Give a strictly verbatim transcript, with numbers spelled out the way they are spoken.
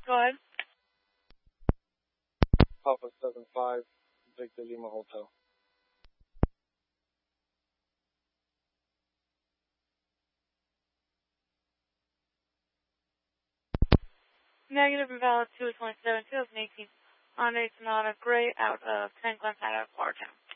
Go ahead. Papa seven five, Victor Lima Hotel. Negative invalid two twenty-seven, two thousand eighteen. Hyundai Sonata Gray out of San Clemente, out of Florida.